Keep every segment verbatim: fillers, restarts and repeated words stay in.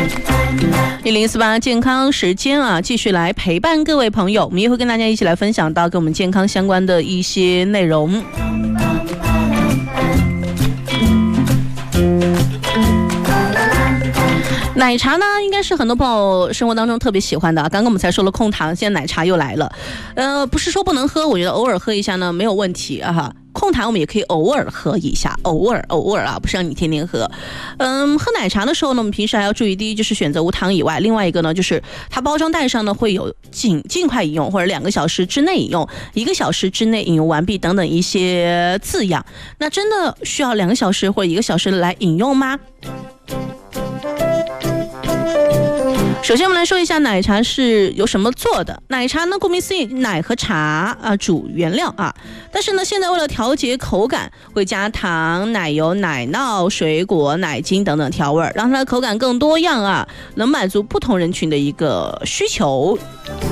一零四八健康时间啊，继续来陪伴各位朋友，我们也会跟大家一起来分享到跟我们健康相关的一些内容。奶茶呢，应该是很多朋友生活当中特别喜欢的啊。刚刚我们才说了控糖，现在奶茶又来了。呃，不是说不能喝，我觉得偶尔喝一下呢没有问题啊哈。控糖我们也可以偶尔喝一下，偶尔偶尔啊，不是让你天天喝。嗯，喝奶茶的时候呢，我们平时还要注意，第一就是选择无糖以外，另外一个呢就是它包装袋上呢会有尽尽快饮用或者两个小时之内饮用，一个小时之内饮用完毕等等一些字样。那真的需要两个小时或者一个小时来饮用吗？首先我们来说一下奶茶是由什么做的。奶茶呢，顾名思义，奶和茶啊主原料啊，但是呢现在为了调节口感，会加糖、奶油、奶酪、水果、奶精等等调味，让它的口感更多样啊，能满足不同人群的一个需求。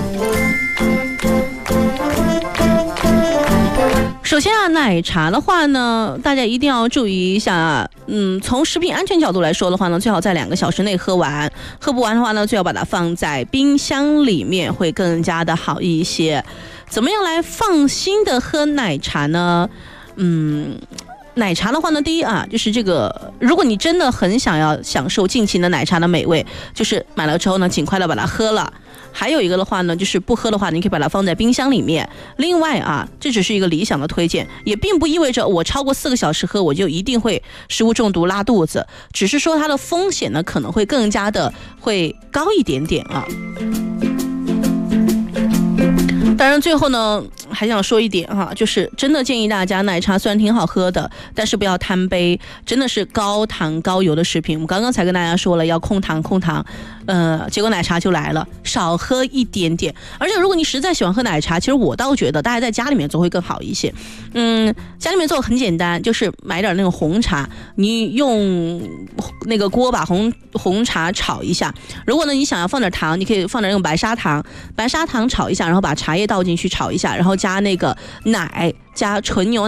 首先啊，奶茶的话呢，大家一定要注意一下啊，嗯，从食品安全角度来说的话呢，最好在两个小时内喝完，喝不完的话呢，最好把它放在冰箱里面，会更加的好一些。怎么样来放心的喝奶茶呢？嗯。奶茶的话呢，第一啊，就是这个，如果你真的很想要享受尽情的奶茶的美味，就是买了之后呢，尽快的把它喝了。还有一个的话呢，就是不喝的话，你可以把它放在冰箱里面。另外啊，这只是一个理想的推荐，也并不意味着我超过四个小时喝，我就一定会食物中毒拉肚子，只是说它的风险呢，可能会更加的会高一点点啊。当然最后呢还想说一点哈，就是真的建议大家，奶茶虽然挺好喝的，但是不要贪杯，真的是高糖高油的食品。我们刚刚才跟大家说了要控糖控糖，呃，结果奶茶就来了，少喝一点点。而且如果你实在喜欢喝奶茶，其实我倒觉得大家在家里面做会更好一些。嗯，家里面做很简单，就是买点那种红茶，你用那个锅把红红茶炒一下。如果呢你想要放点糖，你可以放点那种白砂糖，白砂糖炒一下，然后把茶叶倒进去炒一下，然后加那个奶加纯牛奶。